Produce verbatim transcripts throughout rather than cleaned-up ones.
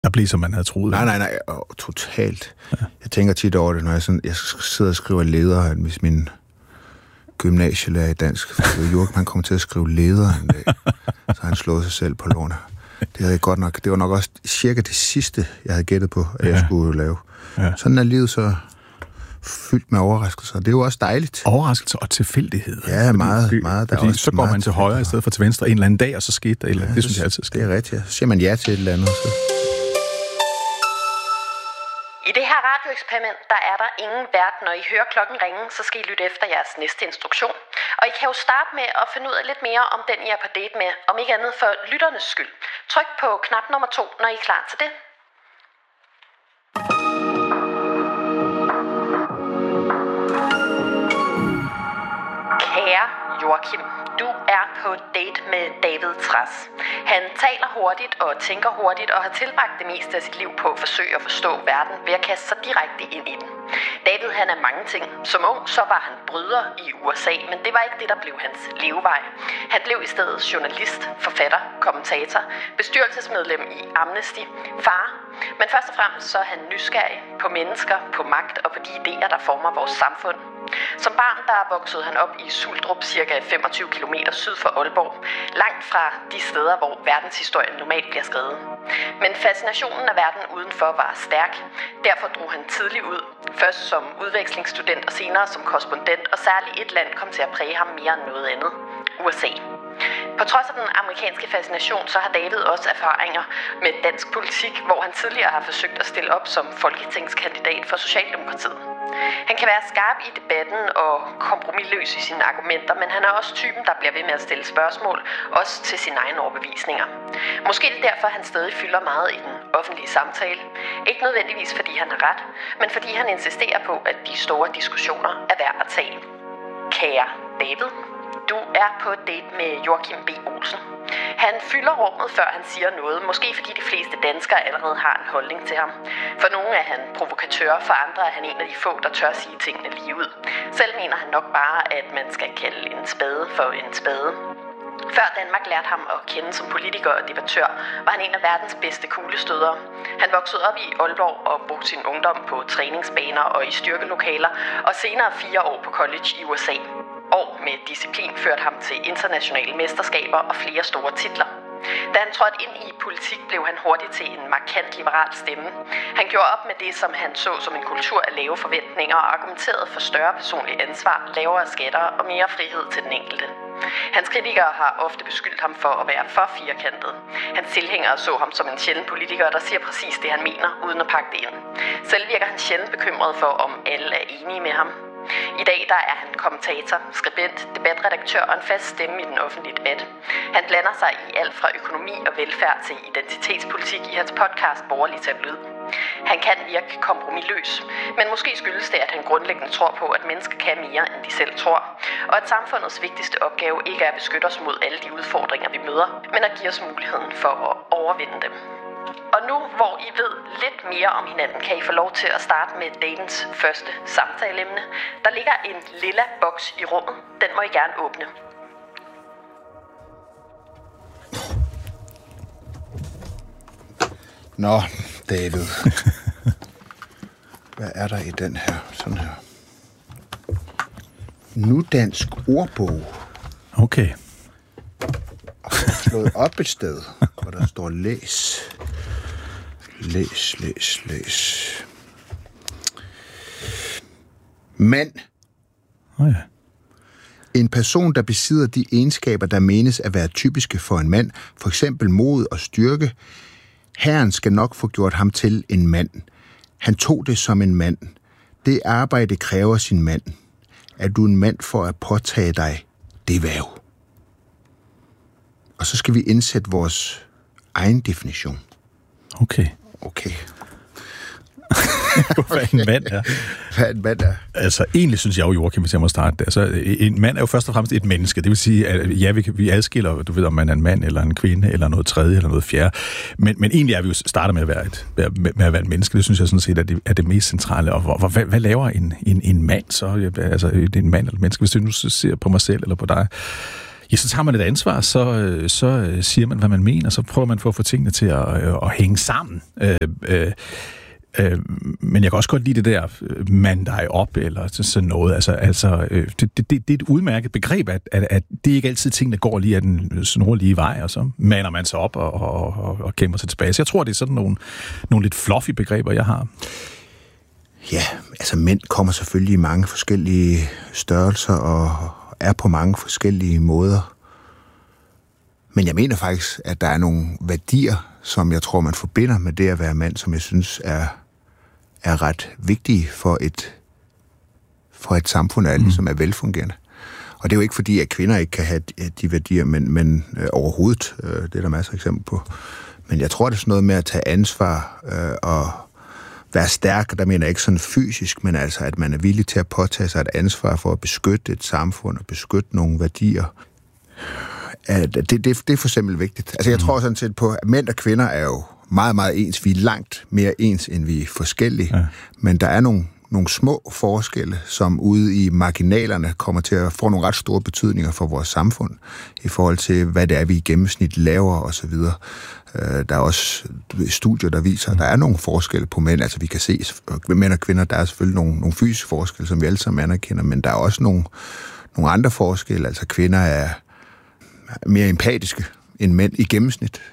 Der blev, som man havde troet. Nej, nej, nej. Oh, totalt. Ja. Jeg tænker tit over det, når jeg, sådan, jeg sidder og skriver leder, hvis min gymnasielærer i dansk, Jørgen, han kommer til at skrive leder en dag, så han slået sig selv på lårene. Det havde jeg godt nok. Det var nok også cirka det sidste, jeg havde gættet på, at ja. jeg skulle lave. Ja. Sådan er livet så fyldt med overraskelser. Det er jo også dejligt. Overraskelser og tilfældighed. Ja, meget. Fordi, meget der fordi også så går man til højre i stedet for til venstre en eller anden dag, og så skete der et eller andet. Ja, det synes jeg altid sker. Det er rigtigt. Så siger man ja til et eller andet. Så. I det her radioeksperiment, der er der ingen vært. Når I hører klokken ringe, så skal I lytte efter jeres næste instruktion. Og I kan jo starte med at finde ud af lidt mere om den, I er på date med, om ikke andet for lytternes skyld. Tryk på knap nummer to, når I er klar til det. Kære Joachim, du er på date med David Trads. Han taler hurtigt og tænker hurtigt og har tilbragt det meste af sit liv på at forsøge at forstå verden ved at kaste sig direkte ind i den. David, han er mange ting. Som ung, så var han bryder i U S A, men det var ikke det, der blev hans levevej. Han blev i stedet journalist, forfatter, kommentator, bestyrelsesmedlem i Amnesty, far. Men først og fremmest så er han nysgerrig på mennesker, på magt og på de idéer, der former vores samfund. Som barn, der voksede han op i Suldrup, cirka femogtyve kilometer syd for Aalborg, langt fra de steder, hvor verdenshistorien normalt bliver skrevet. Men fascinationen af verden udenfor var stærk. Derfor drog han tidligt ud, først som udvekslingsstudent og senere som korrespondent, og særligt et land kom til at præge ham mere end noget andet: U S A. På trods af den amerikanske fascination, så har David også erfaringer med dansk politik, hvor han tidligere har forsøgt at stille op som folketingskandidat for Socialdemokratiet. Han kan være skarp i debatten og kompromisløs i sine argumenter, men han er også typen, der bliver ved med at stille spørgsmål, også til sine egne overbevisninger. Måske er det derfor, han stadig fylder meget i den offentlige samtale. Ikke nødvendigvis fordi han har ret, men fordi han insisterer på, at de store diskussioner er værd at tage. Kære David, du er på date med Joachim B. Olsen. Han fylder rummet, før han siger noget, måske fordi de fleste danskere allerede har en holdning til ham. For nogle er han provokatør, for andre er han en af de få, der tør sige tingene lige ud. Selv mener han nok bare, at man skal kalde en spade for en spade. Før Danmark lærte ham at kende som politiker og debattør, var han en af verdens bedste kuglestødere. Han voksede op i Aalborg og brugte sin ungdom på træningsbaner og i styrkelokaler, og senere fire år på college i U S A. År med disciplin førte ham til internationale mesterskaber og flere store titler. Da han trådte ind i politik, blev han hurtigt til en markant liberal stemme. Han gjorde op med det, som han så som en kultur af lave forventninger og argumenterede for større personlig ansvar, lavere skatter og mere frihed til den enkelte. Hans kritikere har ofte beskyldt ham for at være for firkantet. Hans tilhængere så ham som en sjælden politiker, der siger præcis det, han mener, uden at pakke det ind. Selv virker han sjældent bekymret for, om alle er enige med ham. I dag der er han kommentator, skribent, debatredaktør og en fast stemme i den offentlige debat. Han blander sig i alt fra økonomi og velfærd til identitetspolitik i hans podcast Borgerlig Tabloid. Han kan virke kompromisløs, men måske skyldes det, at han grundlæggende tror på, at mennesker kan mere, end de selv tror, og at samfundets vigtigste opgave ikke er at beskytte os mod alle de udfordringer, vi møder, men at give os muligheden for at overvinde dem. Og nu, hvor I ved lidt mere om hinanden, kan I få lov til at starte med datens første samtaleemne. Der ligger en lilla boks i rummet. Den må I gerne åbne. Nå, David. Hvad er der i den her? Sådan her. Nudansk ordbog. Okay. Og jeg har slået op et sted, hvor der står læs. Læs, læs, læs. Mand. Oh ja. En person, der besidder de egenskaber, der menes at være typiske for en mand, for eksempel mod og styrke. Herren skal nok få gjort ham til en mand. Han tog det som en mand. Det arbejde kræver sin mand. Er du en mand for at påtage dig det hverv? Og så skal vi indsætte vores egen definition. Okay. Okay. Hvad en mand er. Hvad en mand er. Altså, egentlig synes jeg jo, Joachim, hvis jeg må starte det. Altså, en mand er jo først og fremmest et menneske. Det vil sige, at ja, vi, vi adskiller, du ved, om man er en mand, eller en kvinde, eller noget tredje, eller noget fjerde. Men, men egentlig er vi jo startet med at være et, med at være et menneske. Det synes jeg sådan set er det, er det mest centrale. Og hvor, hvad, hvad laver en, en, en mand så? Altså, en mand eller et menneske, hvis du nu ser på mig selv eller på dig. Ja, så tager man et ansvar, så, så siger man, hvad man mener, så prøver man for at få tingene til at, at hænge sammen. Øh, øh, øh, men jeg kan også godt lide det der mand dig op, eller sådan noget. Altså, altså det, det, det er et udmærket begreb, at, at, at det er ikke altid ting, der går lige af den snorlige vej, og så mander man sig op og, og, og, og kæmper sig tilbage. Så jeg tror, det er sådan nogle, nogle lidt fluffy begreber, jeg har. Ja, altså mænd kommer selvfølgelig i mange forskellige størrelser og er på mange forskellige måder. Men jeg mener faktisk, at der er nogle værdier, som jeg tror, man forbinder med det at være mand, som jeg synes er, er ret vigtige for et, for et samfund, der mm. som er velfungerende. Og det er jo ikke fordi, at kvinder ikke kan have de værdier, men, men øh, overhovedet, øh, det er der masser af eksempler på. Men jeg tror, det er sådan noget med at tage ansvar øh, og være stærk, der mener jeg ikke sådan fysisk, men altså, at man er villig til at påtage sig et ansvar for at beskytte et samfund og beskytte nogle værdier. Det, det, det er for eksempel vigtigt. Altså, jeg tror sådan set på, at mænd og kvinder er jo meget, meget ens. Vi er langt mere ens, end vi er forskellige. Ja. Men der er nogle, nogle små forskelle, som ude i marginalerne kommer til at få nogle ret store betydninger for vores samfund, i forhold til, hvad det er, vi i gennemsnit laver osv. Der er også studier, der viser, at der er nogle forskelle på mænd. Altså vi kan se, mænd og kvinder, der er selvfølgelig nogle, nogle fysiske forskelle, som vi alle sammen anerkender, men der er også nogle, nogle andre forskelle. Altså kvinder er mere empatiske end mænd i gennemsnit.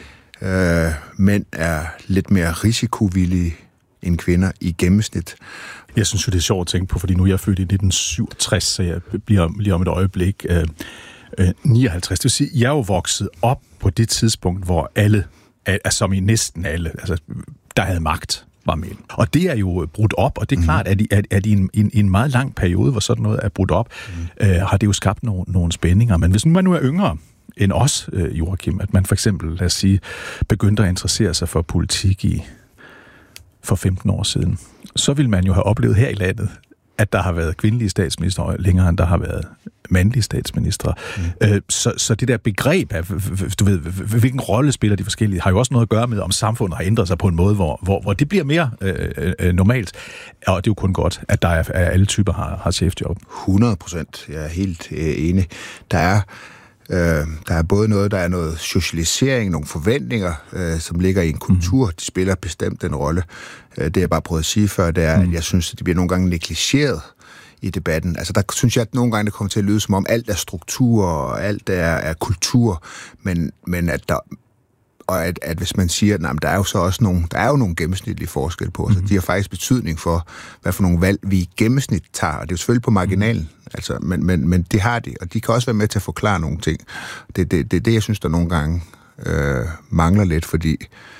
Øh, mænd er lidt mere risikovillige end kvinder i gennemsnit. Jeg synes jo, det er sjovt at tænke på, fordi nu er jeg født i nitten syvogtres, så jeg bliver lige om et øjeblik øh, øh, nioghalvtreds. Det vil sige, jeg er jo vokset op på det tidspunkt, hvor alle, altså som i næsten alle, altså der havde magt, var mænd. Og det er jo brudt op, og det er klart, at i, at, at i, en, i en meget lang periode, hvor sådan noget er brudt op, mm. øh, har det jo skabt nogle, nogle spændinger. Men hvis man nu er yngre end os, øh, Joachim, at man for eksempel, lad os sige, begyndte at interessere sig for politik i for femten år siden, så vil man jo have oplevet her i landet, at der har været kvindelige statsministre længere, end der har været mandlige statsministre. Mm. Øh, så, så det der begreb af, du ved, hvilken rolle spiller de forskellige, har jo også noget at gøre med, om samfundet har ændret sig på en måde, hvor, hvor, hvor det bliver mere øh, øh, normalt. Og det er jo kun godt, at der er, at alle typer har, har chefjob. hundrede procent. Jeg er helt øh, enig. Der er Øh, der er både noget, der er noget socialisering, nogle forventninger, øh, som ligger i en kultur. Mm. De spiller bestemt den rolle. Øh, det jeg bare prøvede at sige før, det er, mm. at jeg synes, at det bliver nogle gange negligeret i debatten. Altså der synes jeg, at nogle gange det kommer til at lyde som om, alt er struktur og alt er, er kultur, men, men at der... Og at, at hvis man siger, at nej, der er jo så også nogle, der er jo nogle gennemsnitlige forskelle på os, mm-hmm. så de har faktisk betydning for, hvad for nogle valg vi i gennemsnit tager, og det er jo selvfølgelig på marginalen, mm-hmm. altså, men, men, men det har de, og de kan også være med til at forklare nogle ting. Det er det, det, det, jeg synes, der nogle gange øh, mangler lidt, fordi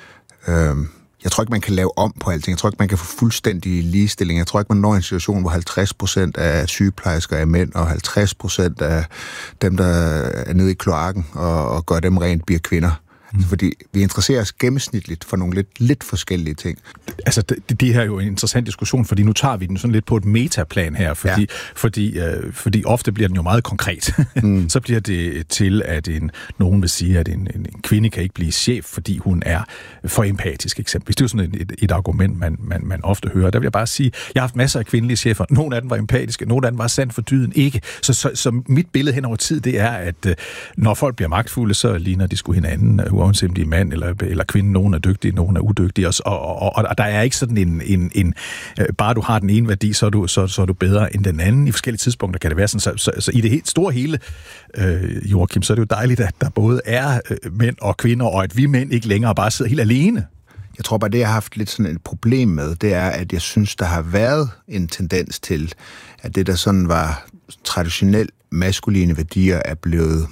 øh, jeg tror ikke, man kan lave om på alting. Jeg tror ikke, man kan få fuldstændig ligestilling. Jeg tror ikke, man når en situation, hvor halvtreds procent af sygeplejersker er mænd, og halvtreds procent af dem, der er nede i kloakken og, og gør dem rent, bliver kvinder. Mm. Fordi vi interesserer os gennemsnitligt for nogle lidt, lidt forskellige ting. Altså, det, det her er jo en interessant diskussion, fordi nu tager vi den sådan lidt på et metaplan her, fordi, ja. fordi, øh, fordi ofte bliver den jo meget konkret. Mm. Så bliver det til, at en, nogen vil sige, at en, en, en kvinde kan ikke blive chef, fordi hun er for empatisk, eksempelvis. Det er jo sådan et, et, et argument, man, man, man ofte hører. Der vil jeg bare sige, jeg har haft masser af kvindelige chefer. Nogle af dem var empatiske, nogle af dem var sandt for dyden ikke. Så, så, så mit billede hen over tid, det er, at øh, når folk bliver magtfulde, så ligner de sgu hinanden, uanset om de er mand eller, eller kvinde. Nogen er dygtige, nogen er udygtige. Og, og, og, og der er ikke sådan en... en, en øh, bare du har den ene værdi, så er, du, så, så er du bedre end den anden. I forskellige tidspunkter kan det være sådan. Så, så, så i det helt store hele, øh, Joachim, så er det jo dejligt, at der både er øh, mænd og kvinder, og at vi mænd ikke længere bare sidder helt alene. Jeg tror bare, det jeg har haft lidt sådan et problem med, det er, at jeg synes, der har været en tendens til, at det, der sådan var traditionelt maskuline værdier, er blevet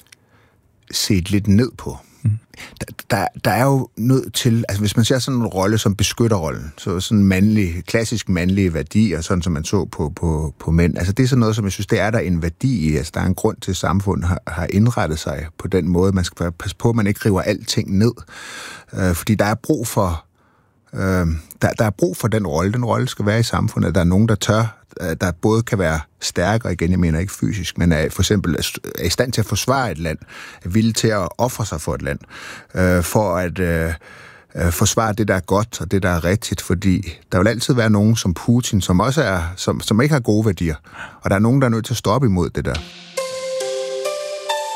set lidt ned på. Der, der, der er jo nødt til, altså hvis man ser sådan en rolle som beskytterrollen, så sådan mandlig, klassisk mandlige værdier, sådan som man så på, på, på mænd, altså det er sådan noget, som jeg synes, det er der en værdi i, altså der er en grund til, at samfundet har, har indrettet sig på den måde, man skal passe på, at man ikke river alting ned, øh, fordi der er brug for, øh, der, der er brug for den rolle, den rolle skal være i samfundet, der er nogen, der tør, der både kan være stærkere, igen, jeg mener ikke fysisk, men er for eksempel er i stand til at forsvare et land, er villig til at ofre sig for et land, øh, for at øh, forsvare det, der er godt, og det, der er rigtigt, fordi der vil altid være nogen som Putin, som også er, som, som ikke har gode værdier, og der er nogen, der er nødt til at stoppe imod det der.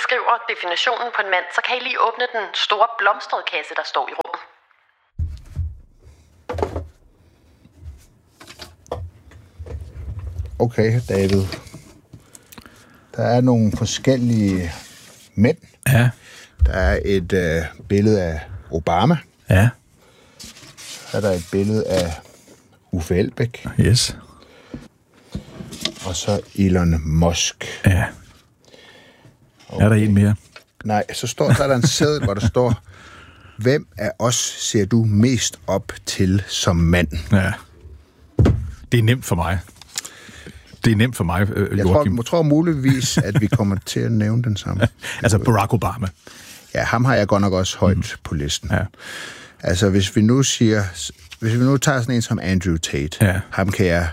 beskriver definitionen på en mand, så kan I lige åbne den store blomstrede kasse, der står i rummet. Okay, David. Der er nogle forskellige mænd. Ja. Der er et øh, billede af Obama. Ja. Så er der et billede af Uffe Elbæk. Yes. Og så Elon Musk. Ja. Okay. Er der en mere? Nej, så, står, så er der en seddel, hvor der står, hvem af os ser du mest op til som mand? Ja. Det er nemt for mig. Det er nemt for mig, øh, Jeg tror, jeg tror muligvis, at vi kommer til at nævne den samme. Altså Barack Obama. Ja, ham har jeg godt nok også højt mm. på listen. Ja. Altså, hvis vi nu siger... Hvis vi nu tager sådan en som Andrew Tate, ja. ham kan jeg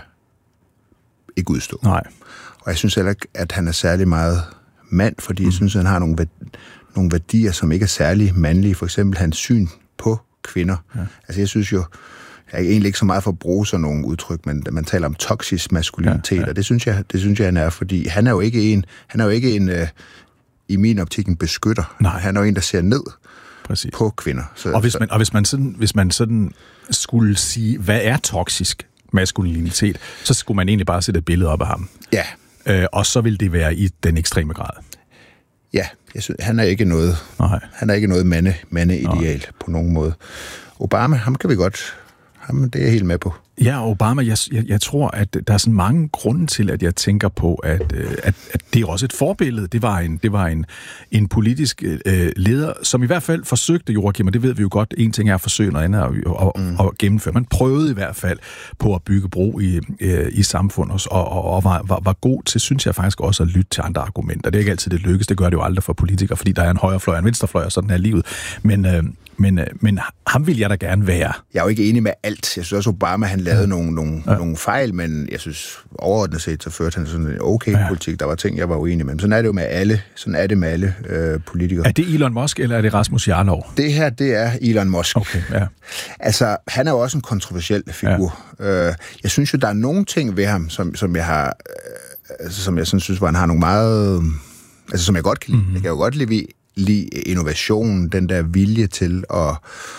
ikke udstå. Nej. Og jeg synes heller ikke, at han er særlig meget mand, fordi mm. jeg synes, at han har nogle, værd- nogle værdier, som ikke er særlig mandlige. For eksempel hans syn på kvinder. Ja. Altså, jeg synes jo... Jeg er egentlig ikke så meget for at bruge sådan nogle udtryk, men man taler om toksisk maskulinitet, ja, ja. og det synes jeg, det synes jeg, han er, fordi han er jo ikke en, han er jo ikke en, øh, i min optik, en beskytter. Nej. Han er jo en, der ser ned Præcis. på kvinder. Så, og hvis man, og hvis man, sådan, hvis man sådan skulle sige, hvad er toksisk maskulinitet, så skulle man egentlig bare sætte et billede op af ham. Ja. Øh, og så vil det være i den ekstreme grad. Ja, jeg synes, han er ikke noget, Nej. han er ikke noget mande, mandeideal på nogen måde. Obama, ham kan vi godt... Jamen, det er jeg helt med på. Ja, Obama, jeg, jeg, jeg tror, at der er sådan mange grunde til, at jeg tænker på, at, at, at det er også et forbillede. Det var en, det var en, en politisk øh, leder, som i hvert fald forsøgte, Joachim, og det ved vi jo godt, en ting er at forsøge, noget andet er at, at, mm. at gennemføre. Man prøvede i hvert fald på at bygge bro i, øh, i samfundet, og, og, og var, var, var god til, synes jeg faktisk også, at lytte til andre argumenter. Det er ikke altid det lykkes, det gør det jo aldrig for politikere, fordi der er en højrefløj og en venstrefløj, og sådan er livet. Men... Øh, Men, men ham vil jeg da gerne være. Jeg er jo ikke enig med alt. Jeg synes også, Obama han lavede ja. nogle, nogle, ja. nogle fejl, men jeg synes overordnet set, så førte han sådan en okay ja. politik. Der var ting, jeg var uenig med. Men sådan er det jo med alle, sådan er det med alle øh, politikere. Er det Elon Musk, eller er det Rasmus Jarlov? Det her, det er Elon Musk. Okay, ja. Altså, han er jo også en kontroversiel figur. Ja. Øh, jeg synes jo, der er nogle ting ved ham, som, som jeg har, øh, altså, som jeg sådan synes, hvor han har nogle meget... Altså, som jeg godt kan lide. Mm-hmm. Jeg kan jo godt lide lide innovation, den der vilje til at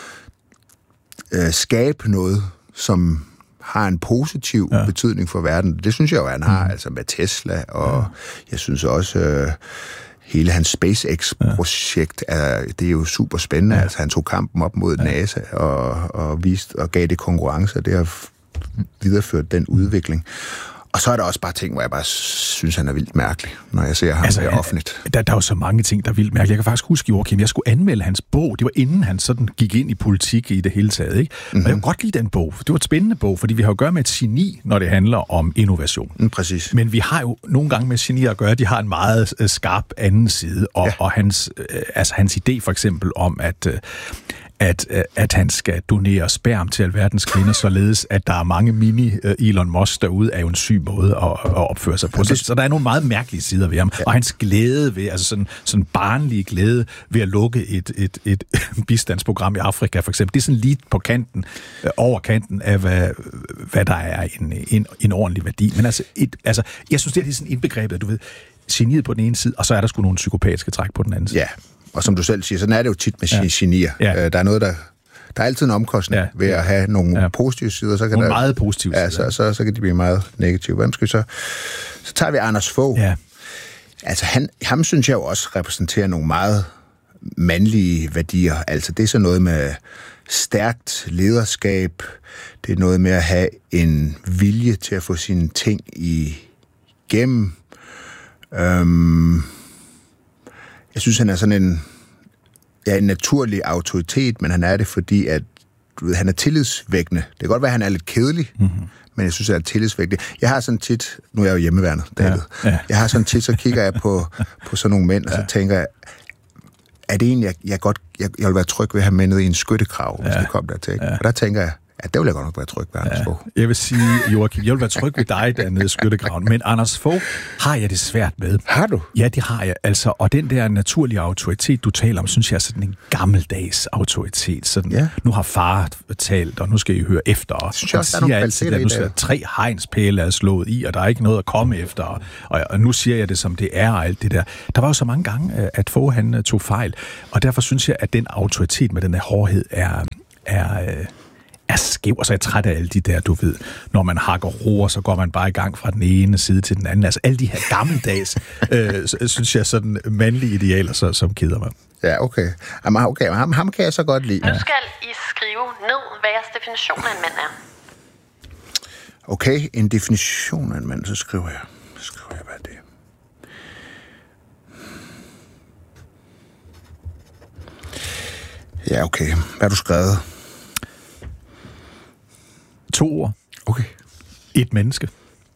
øh, skabe noget, som har en positiv ja. betydning for verden. Det synes jeg jo, han har, mm. altså med Tesla, og ja. jeg synes også, øh, hele hans SpaceX-projekt, er, det er jo super spændende. Ja. Altså, han tog kampen op mod ja. NASA og, og, viste, og gav det konkurrence, og det har videreført den udvikling. Og så er der også bare ting, hvor jeg bare synes, han er vildt mærkelig, når jeg ser ham altså, offentligt. Der, der er jo så mange ting, der er vildt mærkelige. Jeg kan faktisk huske, Joachim, jeg skulle anmelde hans bog. Det var inden han sådan gik ind i politik i det hele taget. Ikke? Mm-hmm. Og jeg kunne godt lide den bog. Det var et spændende bog, fordi vi har jo at gøre med et geni, når det handler om innovation. Mm, præcis. Men vi har jo nogle gange med genier at gøre, de har en meget uh, skarp anden side. Og, ja. og hans, uh, altså, hans idé for eksempel om, at... Uh, At, at han skal donere sperm til alverdens kvinder, således at der er mange mini-Elon Musk derude, er jo en syg måde at, at opføre sig på. Så, så der er nogle meget mærkelige sider ved ham. Ja. Og hans glæde ved, altså sådan, sådan barnlige glæde ved at lukke et, et, et bistandsprogram i Afrika, for eksempel, det er sådan lige på kanten, over kanten af, hvad, hvad der er en, en, en ordentlig værdi. Men altså, et, altså, jeg synes, det er sådan indbegrebet, du ved, geniet på den ene side, og så er der sgu nogle psykopatiske træk på den anden side. Ja. Og som du selv siger, sådan er det jo tit med ja. genier. Ja. Der er noget, der... Der er altid en omkostning ja. ved at have nogle ja. positive sider. Så kan nogle der, meget positive ja, sider. Så, så, så kan de blive meget negative. Hvem skal vi så... Så tager vi Anders Fogh. Ja. Altså, han, ham synes jeg jo også repræsenterer nogle meget mandlige værdier. Altså, det er så noget med stærkt lederskab. Det er noget med at have en vilje til at få sine ting igennem. Øhm... Jeg synes, han er sådan en, ja, en naturlig autoritet, men han er det, fordi at, du ved, han er tillidsvækkende. Det kan godt være, at han er lidt kedelig, mm-hmm. men jeg synes, han er tillidsvækkende. Jeg har sådan tit, nu er jeg jo hjemmeværnet, David. Ja, ja. Jeg har sådan tit, så kigger jeg på, på sådan nogle mænd, og så ja. tænker jeg, er det egentlig, jeg, jeg, godt, jeg, jeg vil være tryg ved at have med ned i en skyttekrav, ja. hvis det kom der til. Ja. Og der tænker jeg, Ja, det vil jeg godt nok være tryg ved, Anders ja, Fogh. Jeg vil sige, Joachim, jeg vil være tryg ved dig dernede i skyttegraven, men Anders Fogh har jeg det svært med. Har du? Ja, det har jeg. Altså, og den der naturlige autoritet, du taler om, synes jeg er sådan en gammeldags autoritet. Sådan, ja. Nu har far talt, og nu skal I høre efter. Og synes jeg også, der er nogle altid, at nu skal tre hegnspæle er slået i, og der er ikke noget at komme efter. Og, og nu siger jeg det, som det er, og alt det der. Der var jo så mange gange, at Fogh han tog fejl, og derfor synes jeg, at den autoritet med den her hårdhed er... er er skæv, og så er jeg træt af alle de der, du ved, når man hakker roer, så går man bare i gang fra den ene side til den anden. Altså alle de her gammeldags, øh, synes jeg, sådan mandlige idealer, så, som keder mig. Ja, okay. Jamen, okay. Ham, ham kan jeg så godt lide. Nu skal I skrive ned, hvad jeres definition af en mand er. Okay, en definition af en mand, så skriver jeg. Så skriver jeg, hvad det er. Ja, okay. Hvad har du skrevet? To ord. Okay. Et menneske.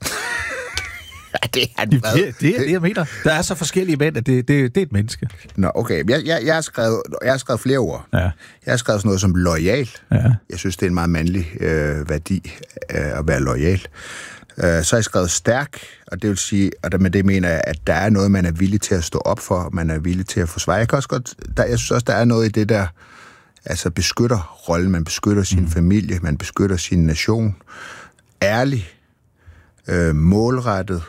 Ja, det er det, det, det er det, jeg mener. Der er så forskellige mænd, at det, det, det er et menneske. Nå, okay. Jeg, jeg, jeg, har skrevet, jeg har skrevet flere ord. Ja. Jeg har skrevet sådan noget som loyal. Ja. Jeg synes, det er en meget mandlig øh, værdi øh, at være loyal. Øh, så har jeg skrevet stærk, og det vil sige, og med det mener jeg, at der er noget, man er villig til at stå op for, man er villig til at forsvare. Jeg kan også godt, der, jeg synes også, der er noget i det der, altså beskytter rollen, man beskytter sin mm. familie, man beskytter sin nation. Ærlig, øh, målrettet.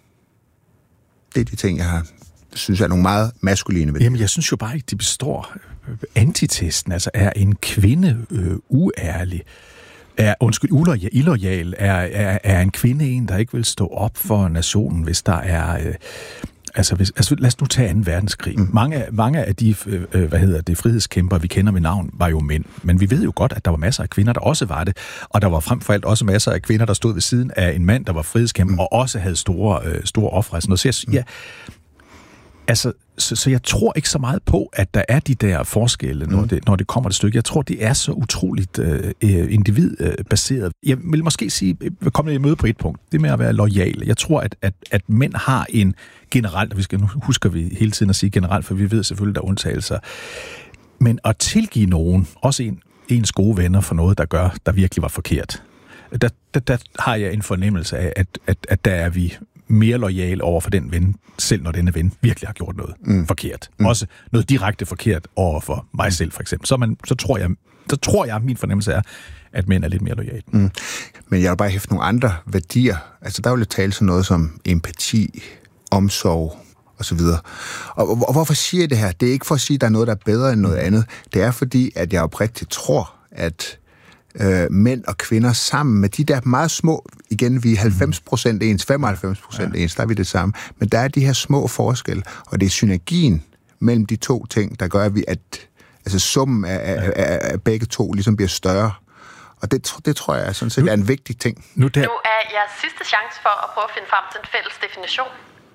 Det er de ting, jeg har, synes er nogle meget maskuline værdier. Jamen, jeg synes jo bare ikke, de består. Antitesten, altså er en kvinde øh, uærlig, er, undskyld, uloyal, illoyal, er, er, er en kvinde en, der ikke vil stå op for nationen, hvis der er... Øh, Altså, hvis, altså, lad os nu tage anden verdenskrig. Mm. Mange, mange af de øh, hvad hedder det, frihedskæmper, vi kender ved navn, var jo mænd. Men vi ved jo godt, at der var masser af kvinder, der også var det. Og der var frem for alt også masser af kvinder, der stod ved siden af en mand, der var frihedskæmper, mm. og også havde store, øh, store ofre. Så jeg, ja, altså, så, så jeg tror ikke så meget på, at der er de der forskelle, når, mm. det, når det kommer til stykket. Jeg tror, det er så utroligt øh, individbaseret. Jeg vil måske sige, jeg kommer i møde på et punkt, det med at være loyal. Jeg tror, at, at, at mænd har en generelt, og vi skal, nu husker vi hele tiden at sige generelt, for vi ved selvfølgelig, der er undtagelser. Men at tilgive nogen, også en, ens gode venner, for noget, der gør, der virkelig var forkert, der, der, der har jeg en fornemmelse af, at, at, at der er vi mere loyal over for den ven, selv når denne ven virkelig har gjort noget mm. forkert. Mm. Også noget direkte forkert over for mig selv, for eksempel. Så, man, så, tror jeg, så tror jeg, at min fornemmelse er, at mænd er lidt mere loyale. Mm. Men jeg vil bare hæfte nogle andre værdier. Altså, der vil jeg tale sådan noget som empati, omsorg og så videre. Og, og, og hvorfor siger jeg det her? Det er ikke for at sige, at der er noget, der er bedre end noget andet. Det er fordi, at jeg oprigtigt tror, at øh, mænd og kvinder sammen med de der meget små, igen, vi er halvfems procent ens, femoghalvfems procent ja. ens, der er vi det samme, men der er de her små forskelle, og det er synergien mellem de to ting, der gør, at vi, at altså summen af, af, af, af begge to ligesom bliver større. Og det, det tror jeg sådan set er en vigtig ting. Nu, der... nu er jeres sidste chance for at prøve at finde frem til en fælles definition.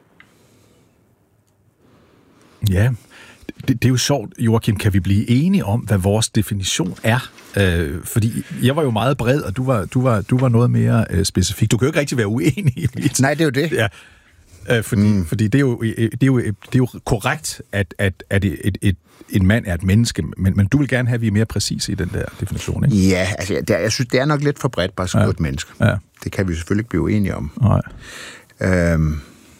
Ja, det, det er jo sjovt, Joachim, kan vi blive enige om, hvad vores definition er? Øh, fordi jeg var jo meget bred, og du var, du var, du var noget mere øh, specifik. Du kan jo ikke rigtig være uenig i det. Nej, det er jo det. Ja. Øh, fordi mm. fordi det, er jo, det, er jo, det er jo korrekt, at, at, at et, et, et, en mand er et menneske, men, men du vil gerne have, at vi er mere præcise i den der definition, ikke? Ja, altså det er, jeg synes, det er nok lidt for bredt bare at skrive ja. et menneske. Ja. Det kan vi selvfølgelig ikke blive enige om. Nej. Øhm.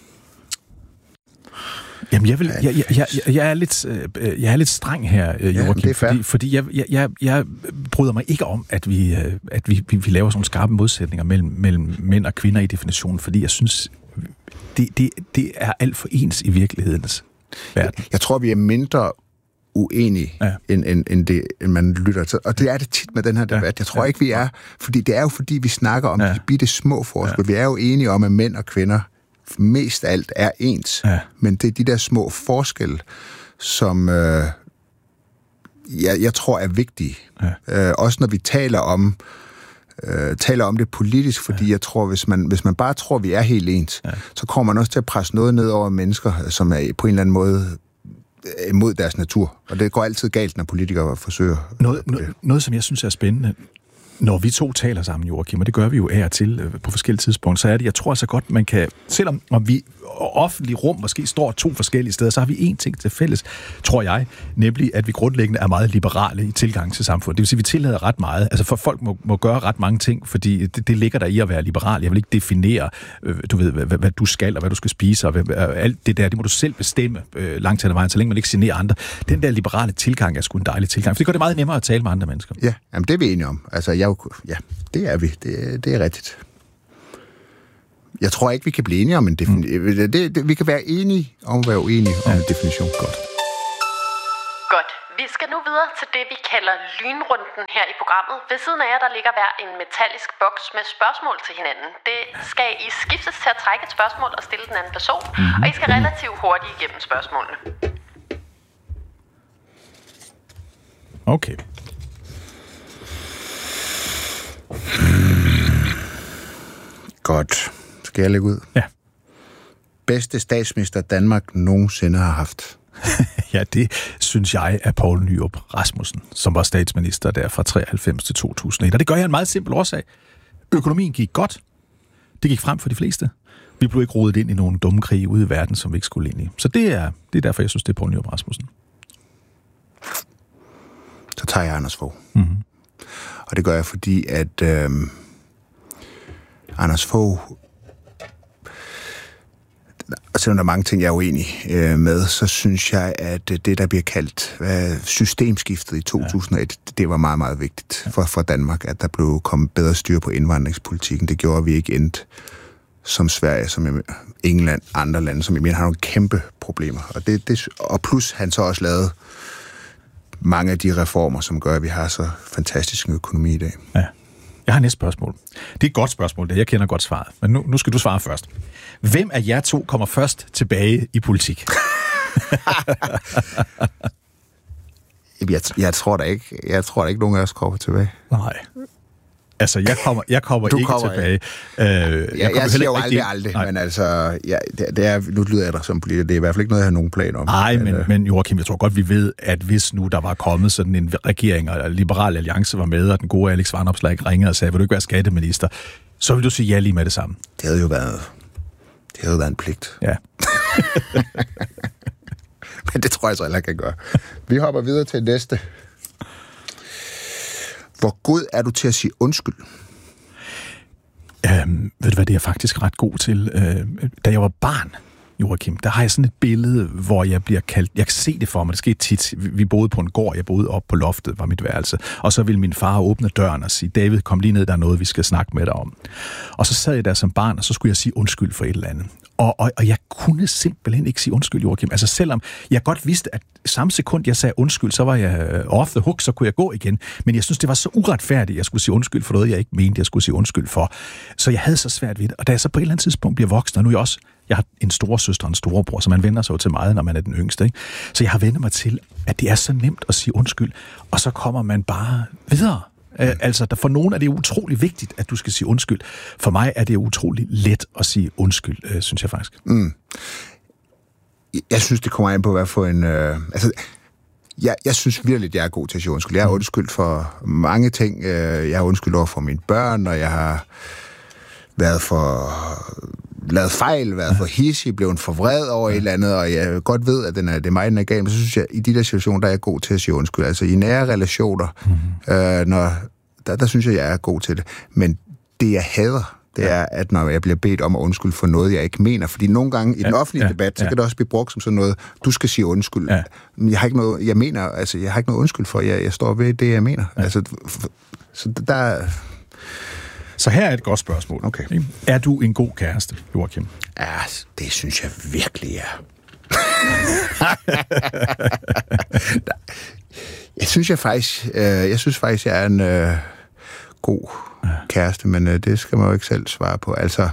Jamen, jeg, vil, jeg, jeg, jeg, jeg, er lidt, jeg er lidt streng her, Joachim, ja, fordi, fordi jeg, jeg, jeg bryder mig ikke om, at vi, at vi, vi laver sådan skarpe modsætninger mellem, mellem mænd og kvinder i definitionen, fordi jeg synes, det, det, det er alt for ens i virkelighedens verden. Jeg, jeg tror, vi er mindre uenige, ja. end, end, end, det, end man lytter til. Og det er det tit med den her debat. Jeg tror ja. ikke, vi er, fordi det er jo fordi, vi snakker om ja. de bitte små forskelle. Ja. Vi er jo enige om, at mænd og kvinder mest af alt er ens, ja. men det er de der små forskelle, som øh, jeg, jeg tror er vigtige. Ja. Øh, også når vi taler om øh, taler om det politisk, fordi ja. jeg tror, hvis man, hvis man bare tror, vi er helt ens, ja. så kommer man også til at presse noget ned over mennesker, som er på en eller anden måde imod deres natur. Og det går altid galt, når politikere forsøger. Noget, noget, noget som jeg synes er spændende, Når vi to taler sammen, Joachim, og det gør vi jo af og til øh, på forskellige tidspunkter, så er det, jeg tror så godt, man kan, selvom om vi offentlige rum måske står to forskellige steder, så har vi én ting til fælles, tror jeg, nemlig at vi grundlæggende er meget liberale i tilgang til samfundet. Det vil sige, at vi tillader ret meget. Altså for folk må, må gøre ret mange ting, fordi det, det ligger der i at være liberal. Jeg vil ikke definere, øh, du ved, hvad, hvad du skal, og hvad du skal spise, og hvad, alt det der, det må du selv bestemme øh, langt hen ad vejen, så længe man ikke generer andre. Den der liberale tilgang er sgu en dejlig tilgang, for det gør det meget nemmere at tale med andre mennesker. Ja, jamen det er vi enige om. Altså, jeg, ja, det er vi. Det, det er rigtigt. Jeg tror ikke, vi kan blive enige om en definition. Mm. Det, det, vi kan være enige om at være uenige om ja. en definition. Godt. Godt. Vi skal nu videre til det, vi kalder lynrunden her i programmet. Ved siden af jer, der ligger hver en metallisk boks med spørgsmål til hinanden. Det skal I skiftes til at trække et spørgsmål og stille den anden person, mm-hmm. og I skal relativt hurtigt igennem spørgsmålene. Okay. Godt. Skal jeg lægge ud? Ja. Bedste statsminister Danmark nogensinde har haft? Ja, det synes jeg er Poul Nyrup Rasmussen, som var statsminister der fra treoghalvfems til to tusind og et. Og det gør jeg en meget simpel årsag. Økonomien gik godt. Det gik frem for de fleste. Vi blev ikke rodet ind i nogle dumme krige ude i verden, som vi ikke skulle ind i. Så det er, det er derfor, jeg synes, det er Poul Nyrup Rasmussen. Så tager jeg Anders Fogh. Mm-hmm. Og det gør jeg, fordi at øh, Anders Fogh, og selvom der er mange ting, jeg er uenig øh, med, så synes jeg, at det, der bliver kaldt øh, systemskiftet i to tusind og et, ja. det var meget, meget vigtigt for, for Danmark, at der blev kommet bedre styr på indvandringspolitikken. Det gjorde, at vi ikke endte som Sverige, som England, andre lande, som i mener har nogle kæmpe problemer. Og, det, det, og plus han så også lavede mange af de reformer, som gør, at vi har så fantastisk en økonomi i dag. Ja. Jeg har næste spørgsmål. Det er et godt spørgsmål, det jeg kender godt svaret. Men nu, nu skal du svare først. Hvem af jer to kommer først tilbage i politik? jeg, jeg tror da ikke, jeg tror da ikke nogen af os kommer tilbage. Nej. Altså, jeg kommer, jeg kommer ikke kommer tilbage. Øh, jeg jeg, jeg siger jo aldrig aldrig, men altså, ja, det, det er, nu lyder jeg der som politiker, det er i hvert fald ikke noget, jeg har nogen plan om. Nej, men, øh, men Joachim, jeg tror godt, vi ved, at hvis nu der var kommet sådan en regering, og Liberal Alliance var med, og den gode Alex Vanopslagh ringede og sagde, vil du ikke være skatteminister, så vil du sige ja lige med det samme. Det havde jo været, det havde jo været en pligt. Ja. Men det tror jeg så heller ikke, jeg kan gøre. Vi hopper videre til næste. Hvor god er du til at sige undskyld? Øhm, ved du hvad, det er jeg faktisk ret god til. Øh, da jeg var barn, Joachim, der har jeg sådan et billede, hvor jeg bliver kaldt, jeg kan se det for mig, det skete tit, vi boede på en gård, jeg boede op på loftet, var mit værelse, og så ville min far åbne døren og sige, David, kom lige ned, der er noget, vi skal snakke med dig om. Og så sad jeg der som barn, og så skulle jeg sige undskyld for et eller andet. Og, og, og jeg kunne simpelthen ikke sige undskyld, Joachim. Altså selvom jeg godt vidste, at samme sekund, jeg sagde undskyld, så var jeg off the hook, så kunne jeg gå igen. Men jeg synes, det var så uretfærdigt, at jeg skulle sige undskyld for noget, jeg ikke mente, jeg skulle sige undskyld for. Så jeg havde så svært ved det. Og da jeg så på et eller andet tidspunkt bliver voksen, og nu er jeg også, jeg har en storesøster og en storebror, så man vender sig jo til meget, når man er den yngste. Ikke? Så jeg har vendt mig til, at det er så nemt at sige undskyld, og så kommer man bare videre. Mm. Altså, for nogen er det utrolig vigtigt, at du skal sige undskyld. For mig er det utrolig let at sige undskyld, øh, synes jeg faktisk. Mm. Jeg synes, det kommer an på, hvad for en... Øh, altså, jeg, jeg synes virkelig, at jeg er god til at sige undskyld. Jeg har undskyld for mange ting. Jeg har undskyld over for mine børn, og jeg har været for... lavet fejl, været for hissig, blevet for vred over et eller andet, og jeg godt ved, at den er, det er mig, den er galt, men så synes jeg, i de der situationer, der er jeg god til at sige undskyld. Altså i nære relationer, mm-hmm. øh, når, der, der synes jeg, jeg er god til det. Men det, jeg hader, det er, at når jeg bliver bedt om at undskylde for noget, jeg ikke mener, fordi nogle gange i den offentlige ja, debat, så ja. kan det også blive brugt som sådan noget, du skal sige undskyld. Ja. Men jeg har ikke noget, jeg mener, altså jeg har ikke noget undskyld for, jeg, jeg står ved det, jeg mener. Ja. Altså, så der... Så her er et godt spørgsmål. Okay. Er du en god kæreste, Joachim? Ja, det synes jeg virkelig er. jeg synes jeg faktisk, øh, jeg synes faktisk, jeg er en øh, god kæreste, men øh, det skal man jo ikke selv svare på. Altså,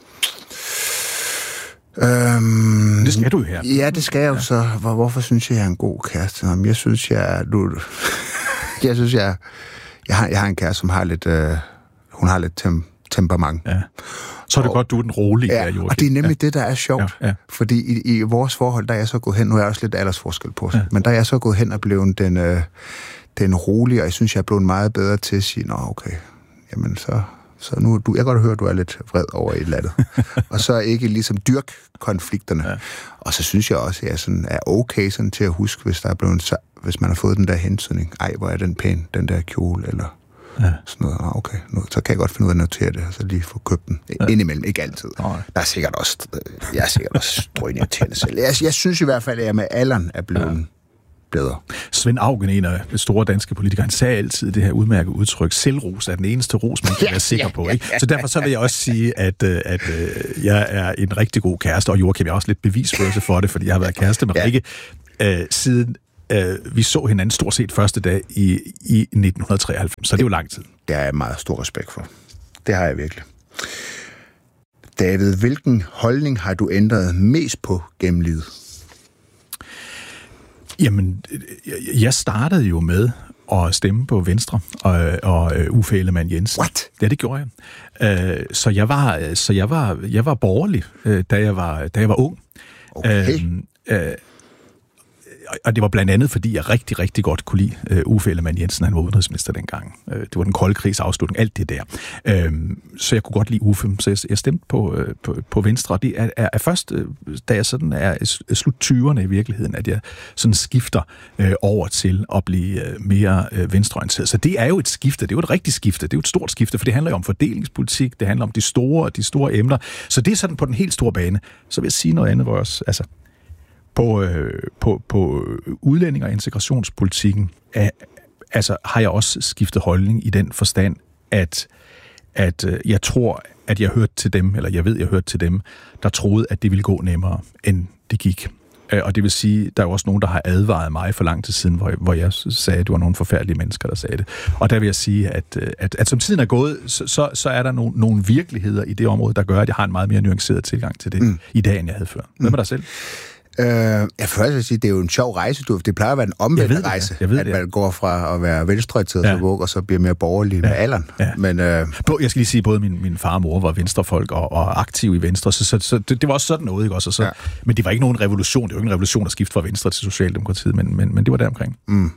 øhm, det skal du jo her. Ja, det skal jeg jo så. Hvor, hvorfor synes jeg, jeg er en god kæreste? Jamen, jeg synes, jeg er... Du, jeg synes, jeg, jeg, har, jeg har en kæreste, som har lidt... Øh, hun har lidt tem- temperament. Ja. Så er det og, godt, du er den rolige. Ja, der, og det er nemlig ja. det, der er sjovt. Ja, ja. Fordi i, i vores forhold, der er jeg så gået hen, nu er jeg også lidt aldersforskel på sig, ja. men der er jeg så gået hen og blevet den, øh, den rolige, og jeg synes, jeg er blevet meget bedre til at sige, nå okay, jamen så, så nu, du, jeg kan godt høre, at du er lidt vred over et eller andet. Og så ikke ligesom dyrke konflikterne. Ja. Og så synes jeg også, at jeg sådan er okay sådan til at huske, hvis der er blevet, hvis man har fået den der hensynning. Ej, hvor er den pæn, den der kjole, eller ja. Sådan noget. Ah, okay, nu, så kan jeg godt finde ud af at notere det, og så lige få købt den. Ja. Indimellem, ikke altid. Nej. Der er sikkert også, jeg er sikkert også drønirriterende selv. Jeg, jeg synes i hvert fald, at jeg med alderen er blevet ja. bedre. Svend Auken, en af de store danske politikere, han sagde altid det her udmærkede udtryk, selvros er den eneste ros, man kan være sikker på. Ikke? Så derfor så vil jeg også sige, at, at jeg er en rigtig god kæreste, og Joachim er også lidt bevisførelse for det, fordi jeg har været kæreste med ja. Rikke øh, siden øh, vi så hinanden stort set første dag i, i nitten treoghalvfems, så det er jo lang tid. Det har jeg meget stor respekt for. Det har jeg virkelig. David, hvilken holdning har du ændret mest på gennem livet? Jamen, jeg startede jo med at stemme på Venstre og, og Uffe Ellemann-Jensen. What? Ja, det gjorde jeg. Så jeg var, så jeg var, jeg var borgerlig, da jeg var, da jeg var ung. Okay. Øh, og det var blandt andet, fordi jeg rigtig, rigtig godt kunne lide uh, Uffe Ellemann-Jensen, han var udenrigsminister dengang. Uh, det var den kolde krigs afslutning, alt det der. Uh, så jeg kunne godt lide Uffe, så jeg, jeg stemte på, uh, på, på Venstre. Og det er, er, er først, uh, da jeg sådan er slut tyverne i virkeligheden, at jeg sådan skifter uh, over til at blive uh, mere uh, venstreorienteret. Så det er jo et skifte, det er jo et rigtigt skifte, det er jo et stort skifte, for det handler jo om fordelingspolitik, det handler om de store, de store emner. Så det er sådan på den helt store bane. Så vil jeg sige noget andet, hvor jeg også, altså, På, øh, på, på udlænding- og integrationspolitikken er, altså, har jeg også skiftet holdning i den forstand, at, at øh, jeg tror, at jeg hørte til dem, eller jeg ved, jeg hørte til dem, der troede, at det ville gå nemmere, end det gik. Øh, og det vil sige, der er jo også nogen, der har advaret mig for lang tid siden, hvor, hvor jeg sagde, at det var nogle forfærdelige mennesker, der sagde det. Og der vil jeg sige, at, at, at som tiden er gået, så, så, så er der nogle, nogle virkeligheder i det område, der gør, at jeg har en meget mere nuanceret tilgang til det mm. i dag, end jeg havde før. Hvad med dig selv? Øh, jeg føler at sige, det er jo en sjov rejse. Du, det plejer at være en omvendt rejse, det, at man går fra at være venstreorienteret ja. og så bliver mere borgerlig ja. med alderen. Ja. Men, øh... jeg skal lige sige, både min, min far og mor var venstrefolk og, og aktive i Venstre, så, så, så det, det var også sådan noget, ikke også? Så, ja. Men det var ikke nogen revolution, det var ikke en revolution at skifte fra Venstre til Socialdemokratiet, men, men, men det var deromkring. Mm.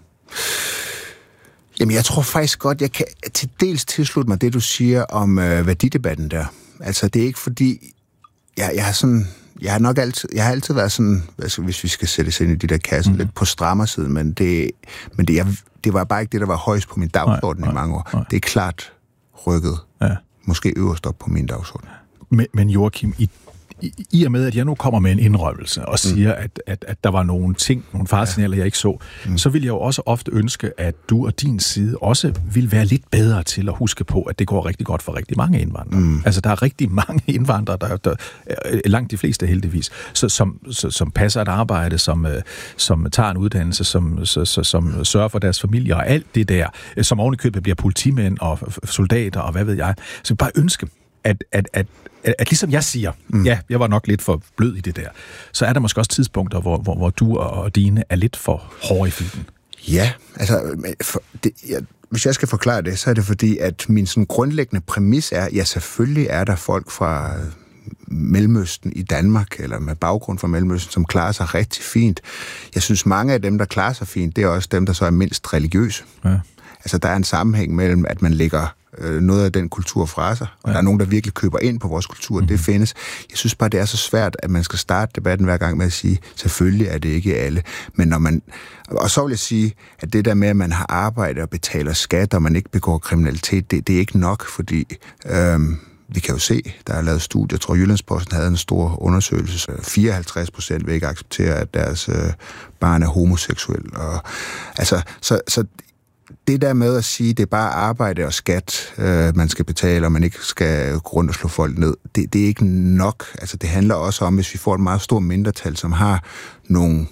Jamen, jeg tror faktisk godt, jeg kan til dels tilslutte mig det, du siger om øh, værdidebatten der. Altså, det er ikke fordi, jeg, jeg har sådan... Jeg har nok altid, jeg har altid været sådan, altså, hvis vi skal sætte os ind i de der kasser, mm. lidt på strammersiden, men det, men det, jeg, det var bare ikke det, der var højst på min dagsorden nej, nej, i mange år. Nej. Det er klart rykket, ja. måske øverst op på min dagsorden. Men, men Joachim, i, i, i og med, at jeg nu kommer med en indrømmelse og siger, mm. at, at, at der var nogle ting, nogle faresignaler, ja. jeg ikke så, mm. så vil jeg jo også ofte ønske, at du og din side også vil være lidt bedre til at huske på, at det går rigtig godt for rigtig mange indvandrere. Mm. Altså, der er rigtig mange indvandrere, der, der langt de fleste heldigvis, så, som, så, som passer et arbejde, som, som tager en uddannelse, som, så, så, som sørger for deres familie og alt det der, som ovenikøbet bliver politimænd og soldater og hvad ved jeg. Så bare ønske, at, at, at at ligesom jeg siger, mm. ja, jeg var nok lidt for blød i det der, så er der måske også tidspunkter, hvor, hvor, hvor du og dine er lidt for hårde i filmen. Ja, altså, for, det, jeg, hvis jeg skal forklare det, så er det fordi, at min sådan grundlæggende præmis er, ja, selvfølgelig er der folk fra Mellemøsten i Danmark, eller med baggrund fra Mellemøsten, som klarer sig rigtig fint. Jeg synes, mange af dem, der klarer sig fint, det er også dem, der så er mindst religiøse. Ja. Altså, der er en sammenhæng mellem, at man lægger noget af den kultur fra sig, og ja. der er nogen, der virkelig køber ind på vores kultur, mm. det findes. Jeg synes bare, det er så svært, at man skal starte debatten hver gang med at sige, selvfølgelig er det ikke alle, men når man, og så vil jeg sige, at det der med, at man har arbejde og betaler skat, og man ikke begår kriminalitet, det, det er ikke nok, fordi øhm, vi kan jo se, der er lavet studier, jeg tror Jyllandsposten havde en stor undersøgelse, fireoghalvtreds procent vil ikke acceptere, at deres øh, barn er homoseksuel, og altså, så, så det der med at sige, det er bare arbejde og skat, øh, man skal betale, og man ikke skal gå rundt og slå folk ned, det, det er ikke nok. Altså, det handler også om, hvis vi får et meget stort mindretal, som har nogle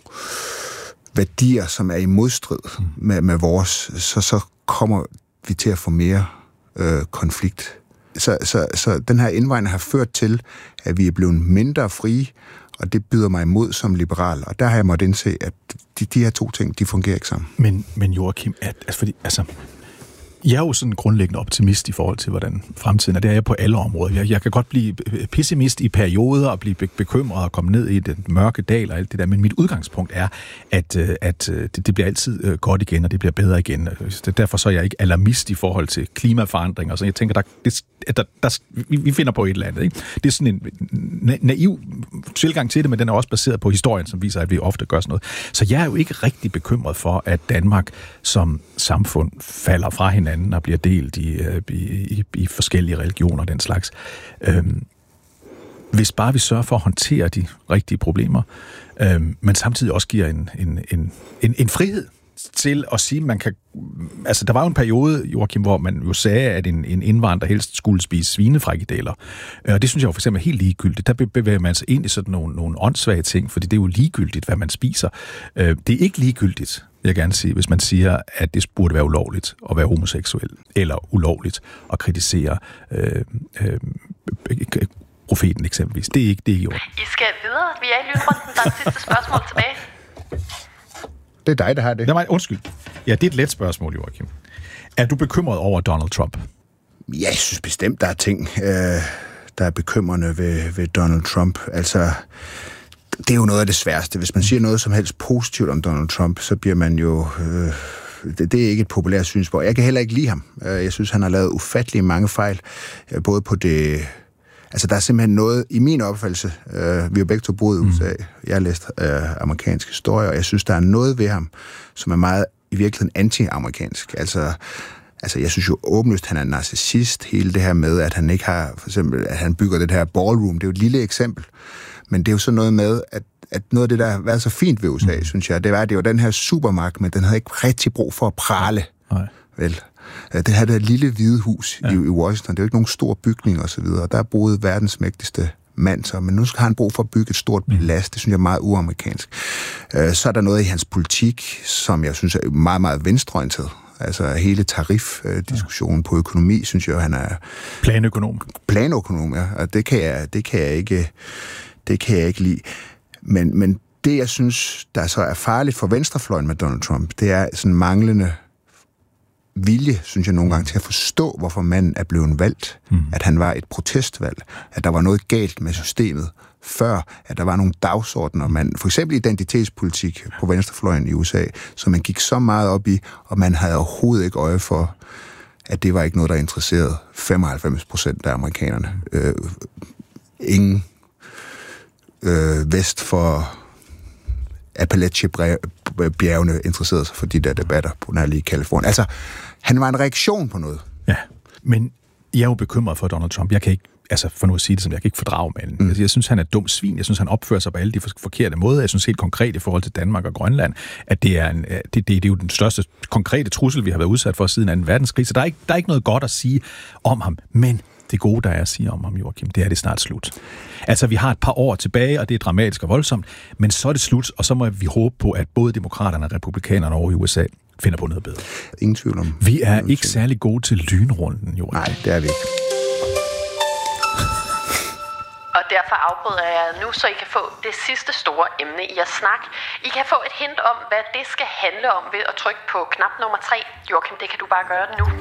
værdier, som er i modstrid med, med vores, så, så kommer vi til at få mere øh, konflikt. Så, så, så den her indvejning har ført til, at vi er blevet mindre frie, og det byder mig imod som liberal. Og der har jeg måttet indse, at de, de her to ting, de fungerer ikke sammen. Men, men Joachim, at, altså, fordi, altså, Jeg er jo sådan grundlæggende optimist i forhold til, hvordan fremtiden er. Det er jeg på alle områder. Jeg, jeg kan godt blive pessimist i perioder og blive bekymret og komme ned i den mørke dal og alt det der, men mit udgangspunkt er, at, at det, det bliver altid godt igen, og det bliver bedre igen. Derfor så er jeg ikke alarmist i forhold til klimaforandringer. Så jeg tænker, der, det, der, der, vi finder på et eller andet. Ikke? Det er sådan en naiv tilgang til det, men den er også baseret på historien, som viser, at vi ofte gør sådan noget. Så jeg er jo ikke rigtig bekymret for, at Danmark som samfund falder fra hinanden og bliver delt i, i, i, i forskellige religioner og den slags. Øhm, hvis bare vi sørger for at håndtere de rigtige problemer, øhm, men samtidig også giver en, en, en, en, en frihed til at sige, man kan... Altså, der var jo en periode, Joachim, hvor man jo sagde, at en, en indvandrer helst skulle spise svinefrikadeller. Og det synes jeg jo for eksempel er helt ligegyldigt. Der bevæger man sig ind i sådan nogle, nogle åndssvage ting, fordi det er jo ligegyldigt, hvad man spiser. Det er ikke ligegyldigt, vil jeg gerne sige, hvis man siger, at det burde være ulovligt at være homoseksuel, eller ulovligt at kritisere øh, øh, profeten eksempelvis. Det er ikke, det er ikke gjort. I skal videre. Vi er i lynrunden. Der er sidste spørgsmål tilbage. Det er dig, der har det. Nej, undskyld. Ja, det er et let spørgsmål, Joachim. Er du bekymret over Donald Trump? Ja, jeg synes bestemt, der er ting, øh, der er bekymrende ved, ved Donald Trump. Altså, det er jo noget af det sværeste. Hvis man siger noget som helst positivt om Donald Trump, så bliver man jo... Øh, det, det er ikke et populært synspunkt. Jeg kan heller ikke lide ham. Jeg synes, han har lavet ufattelig mange fejl, både på det... Altså, der er simpelthen noget, i min opfattelse, øh, vi har jo begge to boet i U S A, jeg har læst øh, amerikansk historie, og jeg synes, der er noget ved ham, som er meget i virkeligheden anti-amerikansk. Altså, altså jeg synes jo åbenlyst, han er en narcissist, hele det her med, at han ikke har, for eksempel, at han bygger det her ballroom, det er jo et lille eksempel, men det er jo sådan noget med, at, at noget af det, der har været så fint ved U S A, mm. synes jeg, det var, at det var den her supermagt, men den havde ikke rigtig brug for at prale, Nej. vel? Det her der lille hvide hus ja. i, i Washington, det er jo ikke nogen stor bygning og så videre. Der er boet verdens mægtigste mand, så, men nu skal han brug for at bygge et stort palads. Det synes jeg er meget uamerikansk. Så er der noget i hans politik, som jeg synes er meget, meget venstreorienteret. Altså hele tarifdiskussionen ja. på økonomi, synes jeg, han er... Planøkonom. Planøkonom, ja. Og det kan jeg, det kan jeg ikke, det kan jeg ikke lide. Men, men det, jeg synes, der så er farligt for venstrefløjen med Donald Trump, det er sådan manglende vilje, synes jeg nogle gange, til at forstå, hvorfor manden er blevet valgt. Mm. At han var et protestvalg. At der var noget galt med systemet før, at der var nogle dagsordner, man, for eksempel identitetspolitik på venstrefløjen i U S A, som man gik så meget op i, og man havde overhovedet ikke øje for, at det var ikke noget, der interesserede femoghalvfems procent af amerikanerne. Øh, ingen øh, vest for Appalachia-bjergene interesserede sig for de der debatter på nærlige Kalifornien. Altså, han var en reaktion på noget. Ja, men jeg er jo bekymret for Donald Trump. Jeg kan ikke, altså for nu at sige det, som jeg kan ikke fordrage manden. Mm. Jeg synes, han er et dumt svin. Jeg synes, han opfører sig på alle de forkerte måder. Jeg synes helt konkret i forhold til Danmark og Grønland, at det er, en, det, det, det er jo den største konkrete trussel, vi har været udsat for siden anden verdenskrig. Så der er ikke, der er ikke noget godt at sige om ham. Men det gode, der er at sige om ham, Joachim, det er det snart slut. Altså, vi har et par år tilbage, og det er dramatisk og voldsomt, men så er det slut, og så må vi håbe på, at både demokraterne og republikanerne over i U S A finder på noget bedre. Ingen tvivl om. Vi er ikke særlig gode til lynrunden, Joachim. Nej, det er vi ikke. Og derfor afbryder jeg nu, så I kan få det sidste store emne i at snakke. I kan få et hint om, hvad det skal handle om ved at trykke på knap nummer tre. Joachim, det kan du bare gøre nu.